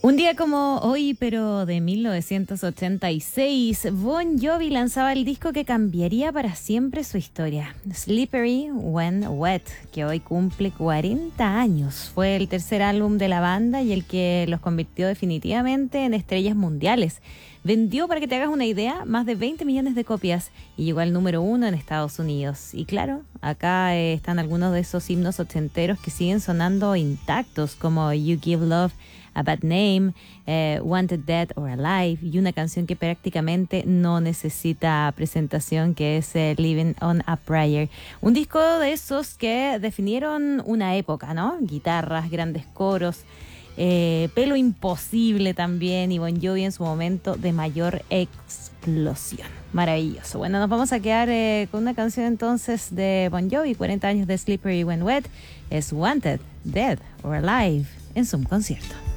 Un día como hoy, pero de 1986, Bon Jovi lanzaba el disco que cambiaría para siempre su historia, Slippery When Wet, que hoy cumple 40 años. Fue el tercer álbum de la banda y el que los convirtió definitivamente en estrellas mundiales. Vendió, para que te hagas una idea, más de 20 millones de copias y llegó al número 1 en Estados Unidos. Y claro, acá están algunos de esos himnos ochenteros que siguen sonando intactos, como You Give Love a Bad Name, Wanted Dead or Alive, y una canción que prácticamente no necesita presentación, que es Living on a Prayer. Un disco de esos que definieron una época, ¿no? Guitarras, grandes coros, pelo imposible también, y Bon Jovi en su momento de mayor explosión. Maravilloso. Bueno, nos vamos a quedar con una canción entonces de Bon Jovi, 40 años de Slippery When Wet, es Wanted, Dead or Alive, en Zoom Concierto.